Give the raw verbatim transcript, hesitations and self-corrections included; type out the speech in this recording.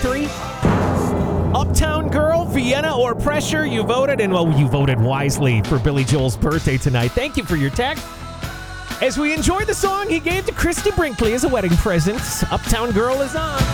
three. Uptown Girl, Vienna, or Pressure. You voted, and well, you voted wisely for Billy Joel's birthday tonight. Thank you for your text. As we enjoy the song he gave to Christy Brinkley as a wedding present, Uptown Girl is on.